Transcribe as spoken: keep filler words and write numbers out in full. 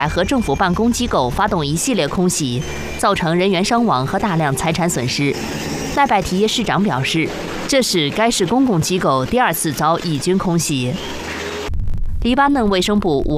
和政府办公机构发动一系列空袭，造成人员伤亡和大量财产损失。赖拜提耶市长表示，这是该市公共机构第二次遭以军空袭。黎巴嫩卫生部